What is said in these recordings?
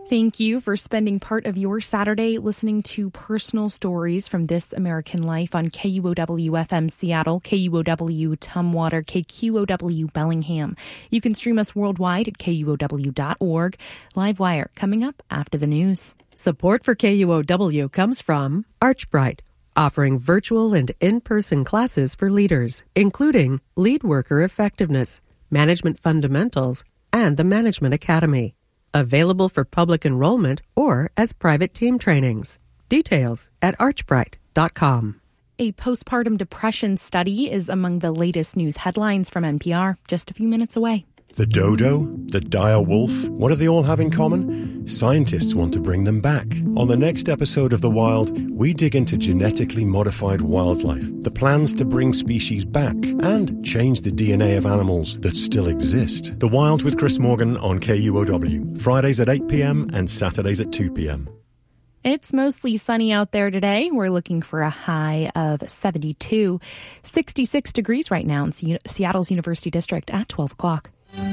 Thank you for spending part of your Saturday listening to personal stories from This American Life on KUOW-FM Seattle, KUOW Tumwater, KQOW Bellingham. You can stream us worldwide at KUOW.org. Livewire coming up after the news. Support for KUOW comes from ArchBright, offering virtual and in-person classes for leaders, including Lead Worker Effectiveness, Management Fundamentals, and the Management Academy. Available for public enrollment or as private team trainings. Details at archbright.com. A postpartum depression study is among the latest news headlines from NPR, just a few minutes away. The dodo, the dire wolf, what do they all have in common? Scientists want to bring them back. On the next episode of The Wild, we dig into genetically modified wildlife, the plans to bring species back, and change the DNA of animals that still exist. The Wild with Chris Morgan on KUOW, Fridays at 8 p.m. and Saturdays at 2 p.m. It's mostly sunny out there today. We're looking for a high of 72, 66 degrees right now in Seattle's University District at 12 o'clock.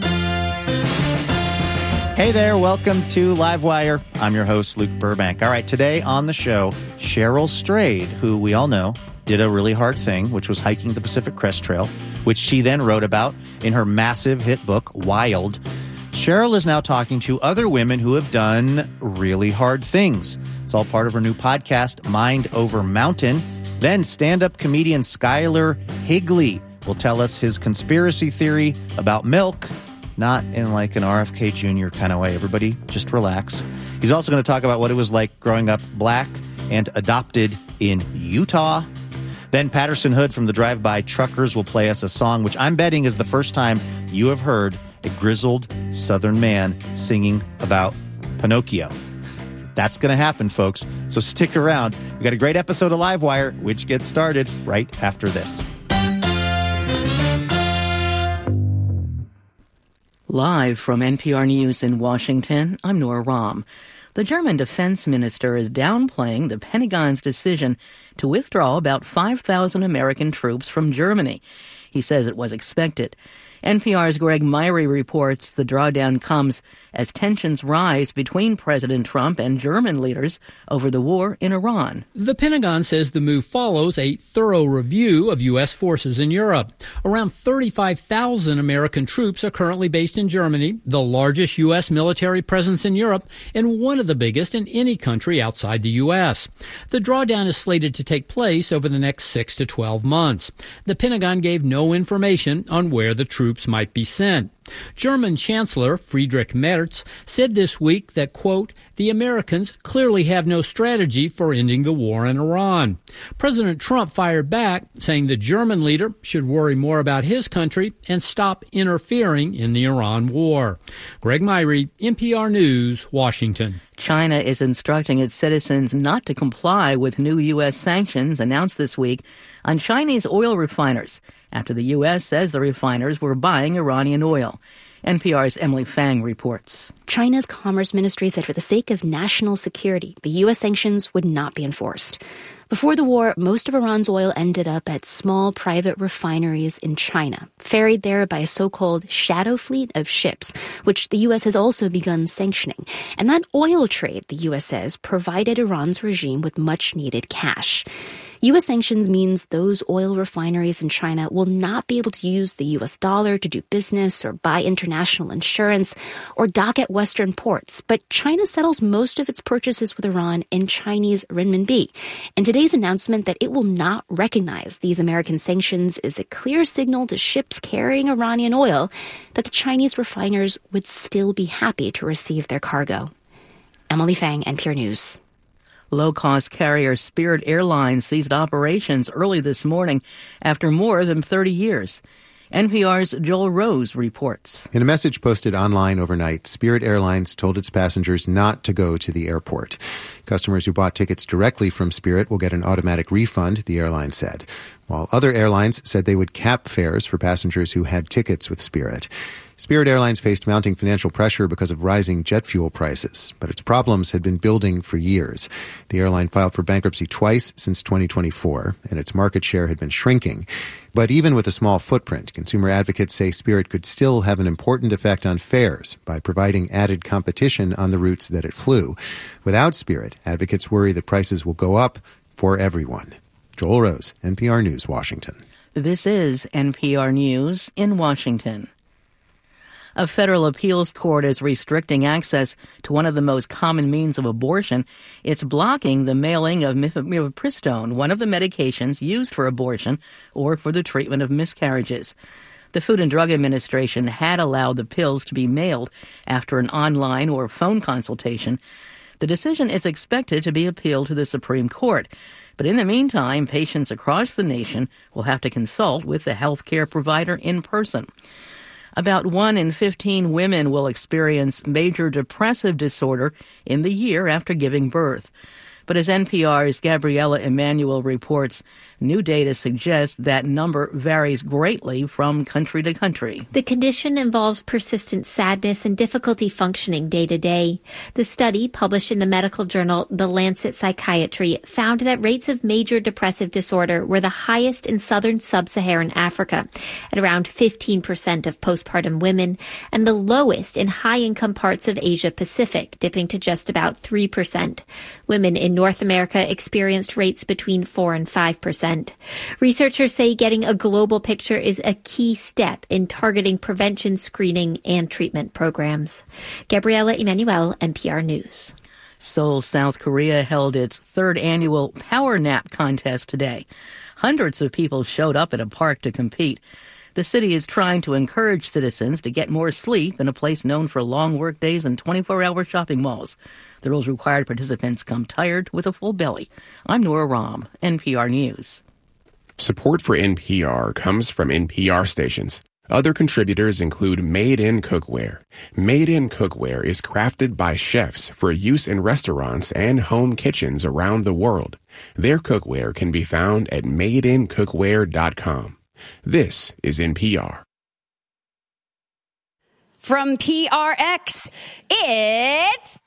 Hey there, welcome to Livewire. I'm your host, Luke Burbank. All right, today on the show, Cheryl Strayed, who we all know did a really hard thing, which was hiking the Pacific Crest Trail, which she then wrote about in her massive hit book, Wild. Cheryl is now talking to other women who have done really hard things. It's all part of her new podcast, Mind Over Mountain. Then stand-up comedian Skylar Higley will tell us his conspiracy theory about milk, not in like an RFK Jr. kind of way. Everybody, just relax. He's also going to talk about what it was like growing up black and adopted in Utah. Then Patterson Hood from the Drive-By Truckers will play us a song, which I'm betting is the first time you have heard a grizzled Southern man singing about Pinocchio. That's going to happen, folks. So stick around. We've got a great episode of Livewire, which gets started right after this. Live from NPR News in Washington, I'm Nora Rahm. The German defense minister is downplaying the Pentagon's decision to withdraw about 5,000 American troops from Germany. He says it was expected. NPR's Greg Myrie reports the drawdown comes as tensions rise between President Trump and German leaders over the war in Iran. The Pentagon says the move follows a thorough review of U.S. forces in Europe. Around 35,000 American troops are currently based in Germany, the largest U.S. military presence in Europe, and one of the biggest in any country outside the U.S. The drawdown is slated to take place over the next 6 to 12 months. The Pentagon gave no information on where the troops might be sent. German Chancellor Friedrich Merz said this week that, quote, the Americans clearly have no strategy for ending the war in Iran. President Trump fired back, saying the German leader should worry more about his country and stop interfering in the Iran war. Greg Myrie, NPR News, Washington. China is instructing its citizens not to comply with new U.S. sanctions announced this week on Chinese oil refiners after the U.S. says the refiners were buying Iranian oil. NPR's Emily Fang reports. China's Commerce Ministry said for the sake of national security, the U.S. sanctions would not be enforced. Before the war, most of Iran's oil ended up at small private refineries in China, ferried there by a so-called shadow fleet of ships, which the U.S. has also begun sanctioning. And that oil trade, the U.S. says, provided Iran's regime with much-needed cash. U.S. sanctions means those oil refineries in China will not be able to use the U.S. dollar to do business or buy international insurance or dock at Western ports. But China settles most of its purchases with Iran in Chinese renminbi. And today's announcement that it will not recognize these American sanctions is a clear signal to ships carrying Iranian oil that the Chinese refiners would still be happy to receive their cargo. Emily Fang, NPR News. Low-cost carrier Spirit Airlines ceased operations early this morning after more than 30 years. NPR's Joel Rose reports. In a message posted online overnight, Spirit Airlines told its passengers not to go to the airport. Customers who bought tickets directly from Spirit will get an automatic refund, the airline said, while other airlines said they would cap fares for passengers who had tickets with Spirit. Spirit Airlines faced mounting financial pressure because of rising jet fuel prices, but its problems had been building for years. The airline filed for bankruptcy twice since 2024, and its market share had been shrinking. But even with a small footprint, consumer advocates say Spirit could still have an important effect on fares by providing added competition on the routes that it flew. Without Spirit, advocates worry that prices will go up for everyone. Joel Rose, NPR News, Washington. This is NPR News in Washington. A federal appeals court is restricting access to one of the most common means of abortion. It's blocking the mailing of mifepristone, one of the medications used for abortion or for the treatment of miscarriages. The Food and Drug Administration had allowed the pills to be mailed after an online or phone consultation. The decision is expected to be appealed to the Supreme Court. But in the meantime, patients across the nation will have to consult with the health care provider in person. About 1 in 15 women will experience major depressive disorder in the year after giving birth. But as NPR's Gabriella Emanuel reports, new data suggests that number varies greatly from country to country. The condition involves persistent sadness and difficulty functioning day to day. The study, published in the medical journal The Lancet Psychiatry, found that rates of major depressive disorder were the highest in southern sub-Saharan Africa, at around 15% of postpartum women, and the lowest in high-income parts of Asia Pacific, dipping to just about 3%. Women in North America experienced rates between 4 and 5%. Researchers say getting a global picture is a key step in targeting prevention, screening, and treatment programs. Gabriella Emanuel, NPR News. Seoul, South Korea held its third annual Power Nap contest today. Hundreds of people showed up at a park to compete. The city is trying to encourage citizens to get more sleep in a place known for long work days and 24-hour shopping malls. The rules required participants come tired with a full belly. I'm Nora Rahm, NPR News. Support for NPR comes from NPR stations. Other contributors include Made in Cookware. Made in Cookware is crafted by chefs for use in restaurants and home kitchens around the world. Their cookware can be found at madeincookware.com. This is NPR. From PRX, it's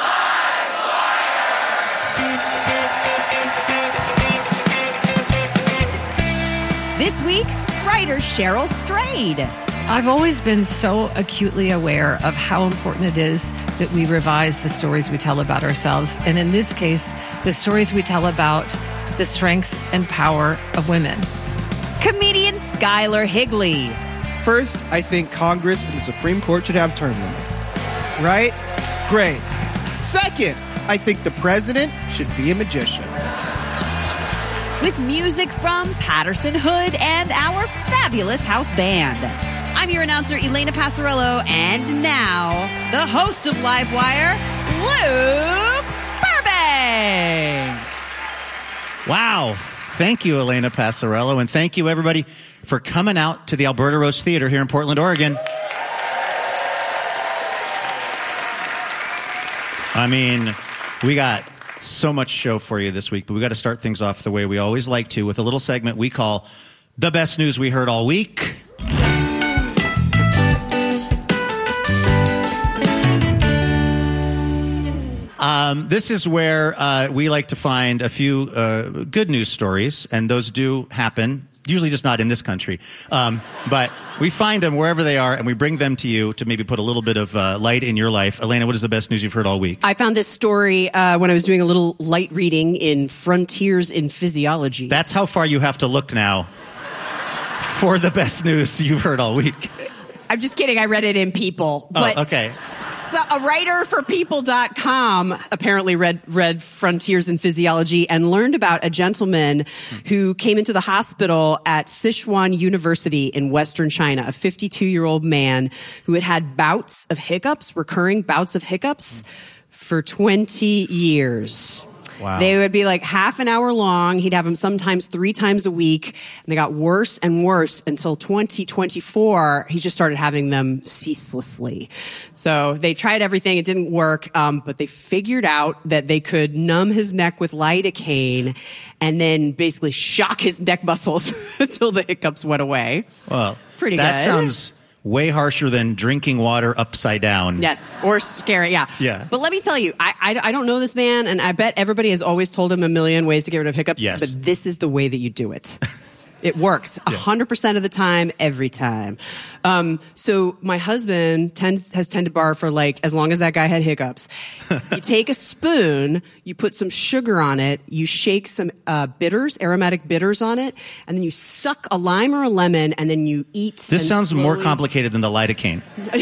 This week, writer Cheryl Strayed. I've always been so acutely aware of how important it is that we revise the stories we tell about ourselves. And in this case, the stories we tell about the strength and power of women. Comedian Skylar Higley. First, I think Congress and the Supreme Court should have term limits. Right? Great. Second, I think the president should be a magician. With music from Patterson Hood and our fabulous house band. I'm your announcer, Elena Passarello, and now, the host of Livewire, Luke Burbank. Wow. Thank you, Elena Passarello, and thank you, everybody, for coming out to the Alberta Rose Theater here in Portland, Oregon. I mean, we got so much show for you this week, but we got to start things off the way we always like to, with a little segment we call The Best News We Heard All Week. This is where we like to find a few good news stories, and those do happen, usually just not in this country. But we find them wherever they are, and we bring them to you to maybe put a little bit of light in your life. Elena, what is the best news you've heard all week? I found this story when I was doing a little light reading in Frontiers in Physiology. That's how far you have to look now for the best news you've heard all week. I'm just kidding. I read it in People. But okay. So a writer for People.com apparently read Frontiers in Physiology and learned about a gentleman who came into the hospital at Sichuan University in Western China, a 52-year-old man who had bouts of hiccups, recurring bouts of hiccups, for 20 years. Wow. They would be like half an hour long. He'd have them sometimes 3 times a week. And they got worse and worse until 2024. He just started having them ceaselessly. So they tried everything. It didn't work. But they figured out that they could numb his neck with lidocaine and then basically shock his neck muscles until the hiccups went away. Well, pretty that good. sounds way harsher than drinking water upside down. Yes, or scary, yeah. Yeah. But let me tell you, I don't know this man, and I bet everybody has always told him a million ways to get rid of hiccups, Yes. but this is the way that you do it. It works 100% of the time, every time. So my husband has tended bar for like as long as that guy had hiccups. You take a spoon, you put some sugar on it, you shake some bitters, aromatic bitters on it, and then you suck a lime or a lemon, and then you eat. This sounds more complicated than the lidocaine.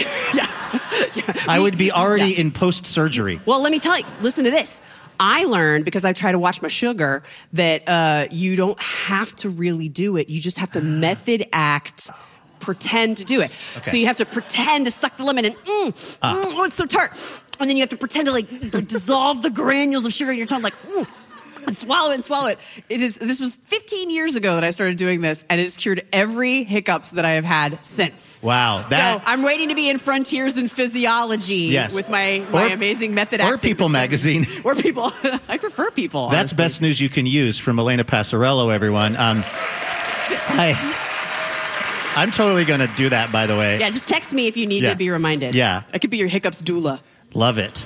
I would be already in post-surgery. Well, let me tell you, listen to this. I learned, because I try to watch my sugar, that you don't have to really do it. You just have to method act, pretend to do it. Okay. So you have to pretend to suck the lemon and, oh, it's so tart. And then you have to pretend to like dissolve the granules of sugar in your tongue, like, and swallow it and swallow it. This was 15 years ago that I started doing this, and it's cured every hiccups that I have had since. Wow. So I'm waiting to be in Frontiers in Physiology with my amazing method acting. Or People magazine. Or People. I prefer People. That's honestly. best news you can use from Elena Passarello, everyone. I'm totally going to do that, by the way. Yeah, just text me if you need to be reminded. Yeah. I could be your hiccups doula. Love it.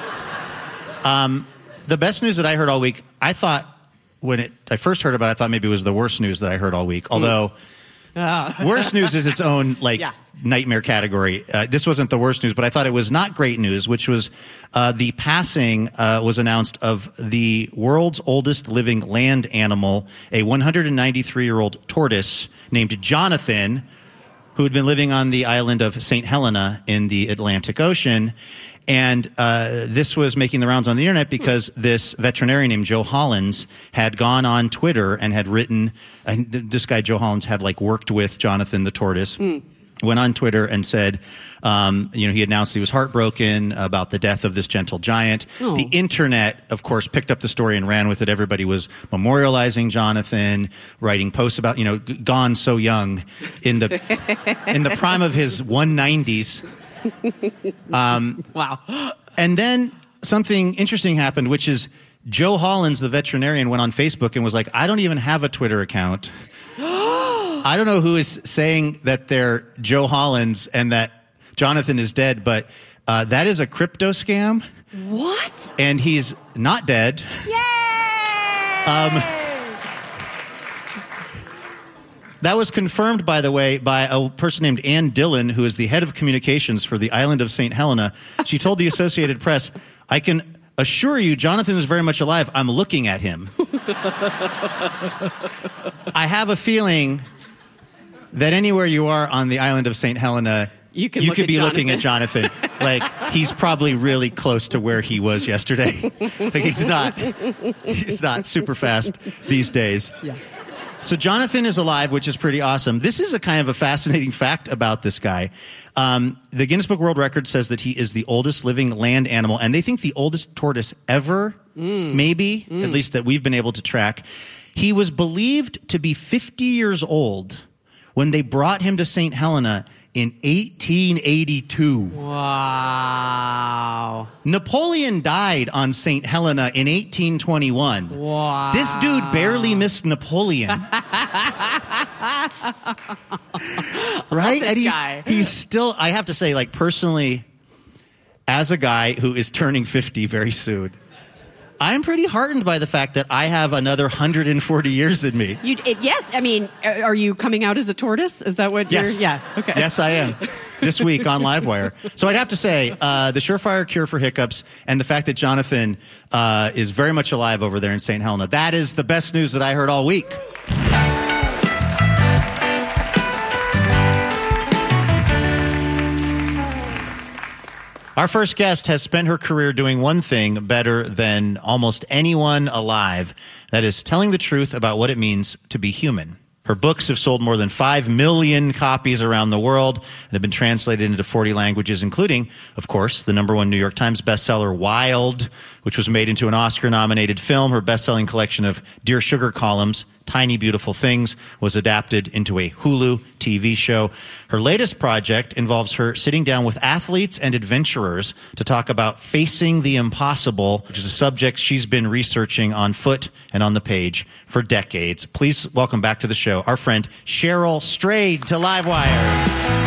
The best news that I heard all week, I thought when I first heard about it, I thought maybe it was the worst news that I heard all week. Although worst news is its own nightmare category. This wasn't the worst news, but I thought it was not great news, which was the passing was announced of the world's oldest living land animal, a 193-year-old tortoise named Jonathan, who had been living on the island of St. Helena in the Atlantic Ocean. And this was making the rounds on the internet because this veterinarian named Joe Hollins had gone on Twitter and had written, and this guy Joe Hollins had worked with Jonathan the tortoise, went on Twitter and said, he announced he was heartbroken about the death of this gentle giant. Oh. The internet, of course, picked up the story and ran with it. Everybody was memorializing Jonathan, writing posts about, gone so young in the prime of his 190s. Wow. And then something interesting happened, which is Joe Hollins, the veterinarian, went on Facebook and was like, I don't even have a Twitter account. I don't know who is saying that they're Joe Hollins and that Jonathan is dead, but that is a crypto scam. What? And he's not dead. Yay! That was confirmed, by the way, by a person named Ann Dillon, who is the head of communications for the island of St. Helena. She told the Associated Press, I can assure you Jonathan is very much alive. I'm looking at him. I have a feeling that anywhere you are on the island of St. Helena, you could be looking at Jonathan. He's probably really close to where he was yesterday. He's not super fast these days. Yeah. So Jonathan is alive, which is pretty awesome. This is a kind of a fascinating fact about this guy. The Guinness Book World Record says that he is the oldest living land animal, and they think the oldest tortoise ever, maybe, at least that we've been able to track. He was believed to be 50 years old when they brought him to St. Helena in 1882. Wow. Napoleon died on St. Helena in 1821. Wow. This dude barely missed Napoleon. Right? And he's still, I have to say, personally, as a guy who is turning 50 very soon, I'm pretty heartened by the fact that I have another 140 years in me. Yes. I mean, are you coming out as a tortoise? Is that what you're... Yeah. Okay. Yes, I am. This week on Livewire. So I'd have to say, the surefire cure for hiccups and the fact that Jonathan is very much alive over there in St. Helena, that is the best news that I heard all week. Our first guest has spent her career doing one thing better than almost anyone alive. That is telling the truth about what it means to be human. Her books have sold more than 5 million copies around the world and have been translated into 40 languages, including, of course, the #1 New York Times bestseller Wild, which was made into an Oscar-nominated film. Her best-selling collection of Dear Sugar columns, Tiny Beautiful Things, was adapted into a Hulu TV show. Her latest project involves her sitting down with athletes and adventurers to talk about facing the impossible, which is a subject she's been researching on foot and on the page for decades. Please welcome back to the show our friend Cheryl Strayed to Livewire.